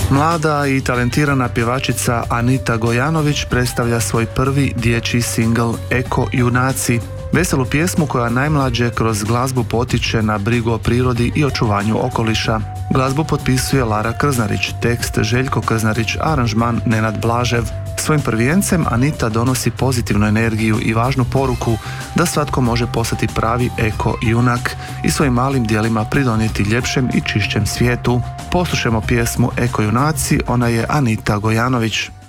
Mlada i talentirana pjevačica Anita Gojanović predstavlja svoj prvi dječji singl Eko junaci. Veselu pjesmu koja najmlađe kroz glazbu potiče na brigu o prirodi i očuvanju okoliša. Glazbu potpisuje Lara Krznarić, tekst Željko Krznarić, aranžman Nenad Blažev. Svojim prvijencem Anita donosi pozitivnu energiju i važnu poruku da svatko može postati pravi eko junak i svojim malim djelima pridonijeti ljepšem i čišćem svijetu. Poslušajmo pjesmu Eko junaci, ona je Anita Gojanović.